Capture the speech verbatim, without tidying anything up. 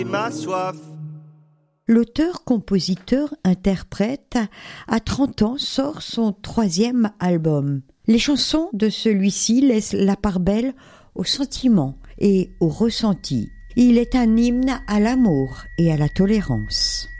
ma soif. L'auteur, compositeur, interprète, à trente ans, sort son troisième album. Les chansons de celui-ci laissent la part belle au sentiment et au ressenti. Il est un hymne à l'amour et à la tolérance.